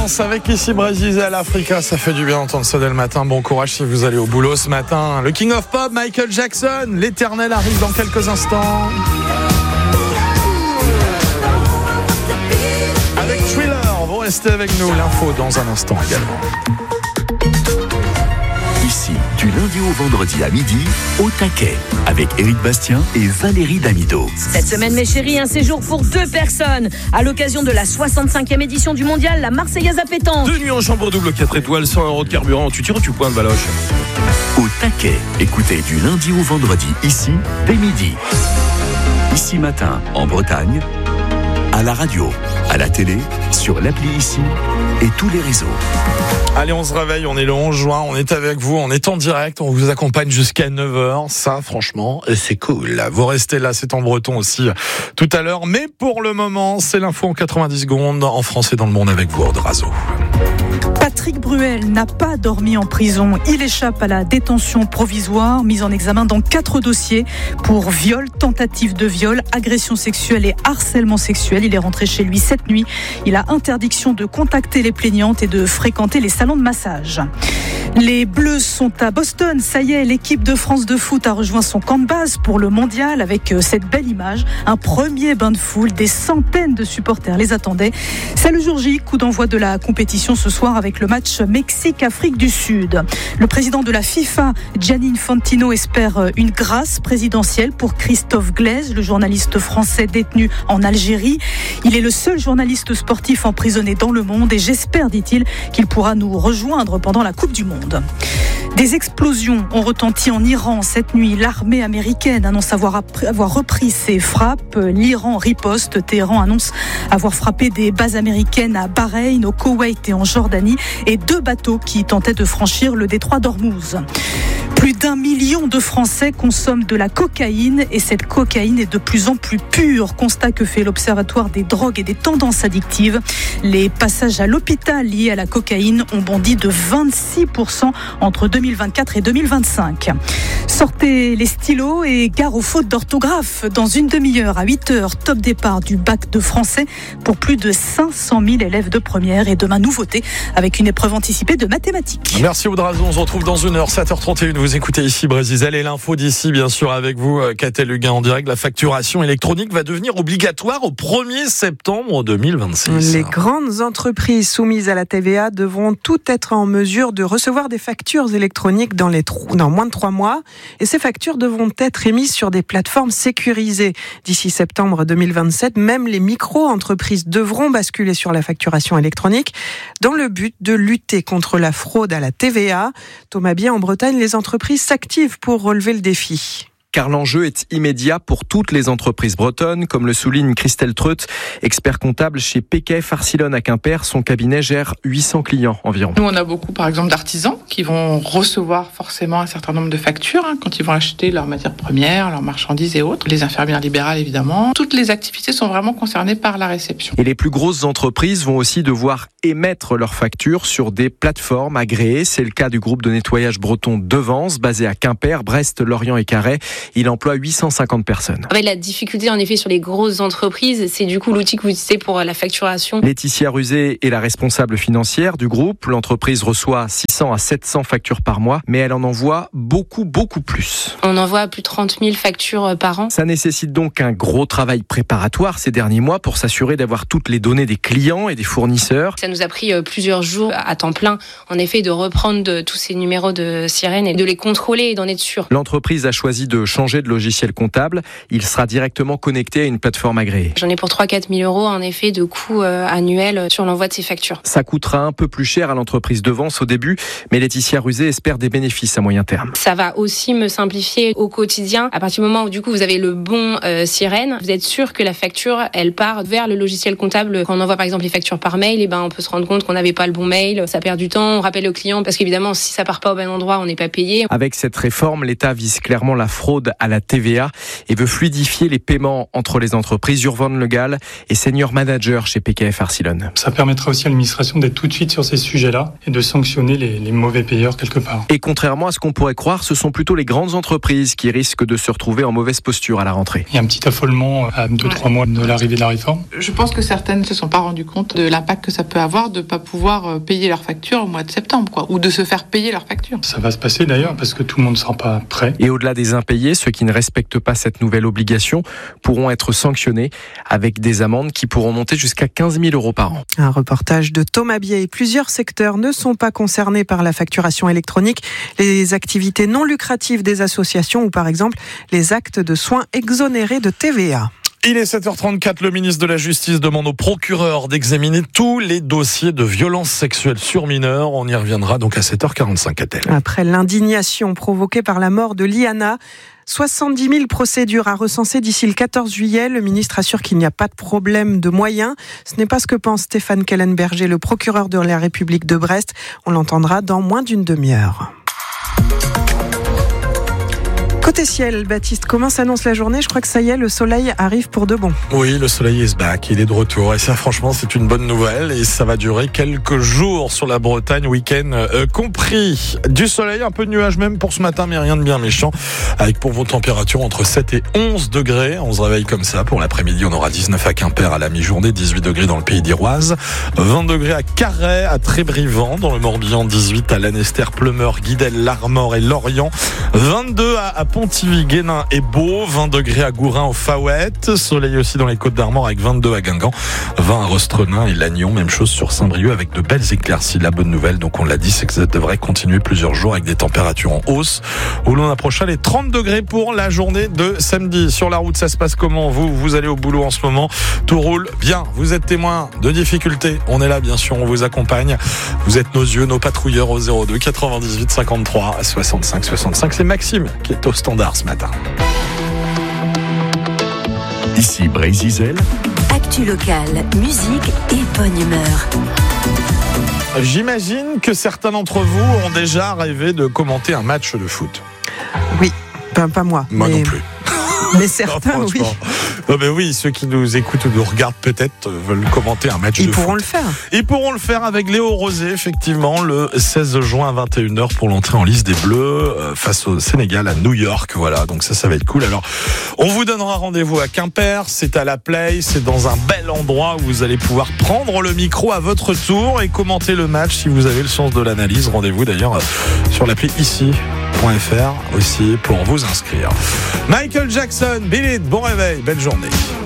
Vacances avec ici Brésil à l'Africa, ça fait du bien d'entendre ça dès le matin. Bon courage si vous allez au boulot ce matin. Le King of Pop, Michael Jackson, l'éternel arrive dans quelques instants. Avec Thriller, vous restez avec nous, l'info dans un instant également. Ici, du lundi au vendredi à midi, au taquet, avec Éric Bastien et Valérie Damido. Cette semaine, mes chéris, un séjour pour 2 personnes. À l'occasion de la 65e édition du mondial, la Marseillaise à pétanque. 2 nuits en chambre double 4 étoiles, 100 € de carburant. Tu tires ou tu pointes, Baloche? Au taquet, écoutez du lundi au vendredi, ici, dès midi. Ici matin, en Bretagne, à la radio, à la télé, sur l'appli Ici et tous les réseaux. Allez, on se réveille, on est le 11 juin, on est avec vous, on est en direct, on vous accompagne jusqu'à 9h. Ça, franchement, c'est cool. Vous restez là, c'est en breton aussi tout à l'heure. Mais pour le moment, c'est l'info en 90 secondes, en France et dans le monde avec vous, Audrazo. Patrick Bruel n'a pas dormi en prison. Il échappe à la détention provisoire, mis en examen dans 4 dossiers pour viol, tentative de viol, agression sexuelle et harcèlement sexuel. Il est rentré chez lui cette nuit. Il a interdiction de contacter les plaignantes et de fréquenter les salons de massage. Les Bleus sont à Boston. Ça y est, l'équipe de France de foot a rejoint son camp de base pour le mondial avec cette belle image. Un premier bain de foule, des centaines de supporters les attendaient. C'est le jour J, coup d'envoi de la compétition ce soir avec le match Mexique-Afrique du Sud. Le président de la FIFA, Gianni Infantino, espère une grâce présidentielle pour Christophe Glaise, le journaliste français détenu en Algérie. Il est le seul journaliste sportif emprisonné dans le monde et j'espère, dit-il, qu'il pourra nous rejoindre pendant la Coupe du Monde. Des explosions ont retenti en Iran cette nuit. L'armée américaine annonce avoir repris ses frappes. L'Iran riposte. Téhéran annonce avoir frappé des bases américaines à Bahreïn, au Koweït et en Jordanie et 2 bateaux qui tentaient de franchir le détroit d'Ormuz. Plus d'1 million de Français consomment de la cocaïne et cette cocaïne est de plus en plus pure. Constat que fait l'Observatoire des drogues et des tendances addictives. Les passages à l'hôpital liés à la cocaïne ont bondi de 26% entre 2024 et 2025. Sortez les stylos et gare aux fautes d'orthographe. Dans une demi-heure à 8h, top départ du bac de français pour plus de 500 000 élèves de première et demain nouveauté avec une épreuve anticipée de mathématiques. Merci Audrazo, on se retrouve dans 1 heure, 7h31. Vous écoutez ici Brésil et l'info d'ici, bien sûr, avec vous, Catel Huguin en direct. La facturation électronique va devenir obligatoire au 1er septembre 2026. Les grandes entreprises soumises à la TVA devront toutes être en mesure de recevoir des factures électroniques dans moins de 3 mois. Et ces factures devront être émises sur des plateformes sécurisées. D'ici septembre 2027, même les micro-entreprises devront basculer sur la facturation électronique dans le but de lutter contre la fraude à la TVA. Thomas Biet, en Bretagne, les entreprises s'activent pour relever le défi. Car l'enjeu est immédiat pour toutes les entreprises bretonnes, comme le souligne Christelle Treut, expert comptable chez Péquet Farcillon à Quimper. Son cabinet gère 800 clients environ. Nous, on a beaucoup, par exemple, d'artisans qui vont recevoir forcément un certain nombre de factures quand ils vont acheter leurs matières premières, leurs marchandises et autres. Les infirmières libérales, évidemment. Toutes les activités sont vraiment concernées par la réception. Et les plus grosses entreprises vont aussi devoir émettre leurs factures sur des plateformes agréées. C'est le cas du groupe de nettoyage breton Devance, basé à Quimper, Brest, Lorient et Carhaix. Il emploie 850 personnes. La difficulté, en effet, sur les grosses entreprises, c'est du coup l'outil que vous utilisez pour la facturation. Laetitia Rusé est la responsable financière du groupe. L'entreprise reçoit 600 à 700 factures par mois, mais elle en envoie beaucoup plus. On envoie plus de 30 000 factures par an. Ça nécessite donc un gros travail préparatoire ces derniers mois pour s'assurer d'avoir toutes les données des clients et des fournisseurs. Ça nous a pris plusieurs jours à temps plein, en effet, de reprendre tous ces numéros de sirène et de les contrôler et d'en être sûr. L'entreprise a choisi de changer de logiciel comptable. Il sera directement connecté à une plateforme agréée. J'en ai pour 3-4 000 € en effet de coûts annuels sur l'envoi de ces factures. Ça coûtera un peu plus cher à l'entreprise Devance au début, mais Laetitia Rusé espère des bénéfices à moyen terme. Ça va aussi me simplifier au quotidien. À partir du moment où du coup vous avez le bon sirène, vous êtes sûr que la facture elle part vers le logiciel comptable. Quand on envoie par exemple les factures par mail, on peut se rendre compte qu'on n'avait pas le bon mail, ça perd du temps, on rappelle le client parce qu'évidemment si ça part pas au bon endroit, on n'est pas payé. Avec cette réforme, l'État vise clairement la fraude fraude à la TVA et veut fluidifier les paiements entre les entreprises. Urvan Legal est senior manager chez PKF Arcilon. Ça permettra aussi à l'administration d'être tout de suite sur ces sujets-là et de sanctionner les mauvais payeurs quelque part. Et contrairement à ce qu'on pourrait croire, ce sont plutôt les grandes entreprises qui risquent de se retrouver en mauvaise posture à la rentrée. Il y a un petit affolement à 2-3 mois de l'arrivée de la réforme. Je pense que certaines ne se sont pas rendues compte de l'impact que ça peut avoir de ne pas pouvoir payer leurs factures au mois de septembre, ou de se faire payer leurs factures. Ça va se passer d'ailleurs parce que tout le monde ne sera pas prêt. Et au-delà des impayés, ceux qui ne respectent pas cette nouvelle obligation pourront être sanctionnés avec des amendes qui pourront monter jusqu'à 15 000 € par an. Un reportage de Thomas Biet. Plusieurs secteurs ne sont pas concernés par la facturation électronique. Les activités non lucratives des associations ou par exemple les actes de soins exonérés de TVA. Il est 7h34, le ministre de la Justice demande au procureur d'examiner tous les dossiers de violences sexuelles sur mineurs. On y reviendra donc à 7h45 à tel. Après l'indignation provoquée par la mort de Liana, 70 000 procédures à recenser d'ici le 14 juillet. Le ministre assure qu'il n'y a pas de problème de moyens. Ce n'est pas ce que pense Stéphane Kellenberger, le procureur de la République de Brest. On l'entendra dans moins d'une demi-heure. Côté ciel, Baptiste, comment s'annonce la journée ? Je crois que ça y est, le soleil arrive pour de bon. Oui, le soleil is back, il est de retour. Et ça, franchement, c'est une bonne nouvelle. Et ça va durer quelques jours sur la Bretagne, week-end compris. Du soleil, un peu de nuages même pour ce matin, mais rien de bien méchant. Avec pour vos températures entre 7 et 11 degrés. On se réveille comme ça. Pour l'après-midi, on aura 19 à Quimper à la mi-journée, 18 degrés dans le pays d'Iroise, 20 degrés à Carhaix, à Trébrivant, dans le Morbihan, 18 à Lanester, Pleumeur, Guidel, l'Armor et Lorient, 22 à Pontivy, Guénin et Beau, 20 degrés à Gourin au Faouette, soleil aussi dans les Côtes d'Armor avec 22 à Guingamp, 20 à Rostrenain et Lannion, même chose sur Saint-Brieuc avec de belles éclaircies. La bonne nouvelle, donc on l'a dit, c'est que ça devrait continuer plusieurs jours avec des températures en hausse où l'on approchera les 30 degrés pour la journée de samedi. Sur la route, ça se passe comment ? Vous allez au boulot en ce moment, tout roule bien, vous êtes témoin de difficultés, on est là bien sûr, on vous accompagne, vous êtes nos yeux, nos patrouilleurs au 02 98 53 65 65. C'est Maxime qui est au standard ce matin. Ici Brésil. Actu locale, musique et bonne humeur. J'imagine que certains d'entre vous ont déjà rêvé de commenter un match de foot. Oui, pas moi. Moi non plus. Mais certains, non, oui. Non, mais oui, ceux qui nous écoutent ou nous regardent peut-être veulent commenter un match de foot. Ils pourront le faire. Ils pourront le faire avec Léo Rosé, effectivement, le 16 juin à 21h pour l'entrée en lice des Bleus face au Sénégal à New York. Voilà, donc ça va être cool. Alors, on vous donnera rendez-vous à Quimper, c'est à la Play, c'est dans un bel endroit où vous allez pouvoir prendre le micro à votre tour et commenter le match si vous avez le sens de l'analyse. Rendez-vous d'ailleurs sur l'appli ici.fr aussi pour vous inscrire. Michael Jackson, Bill It, bon réveil, belle journée.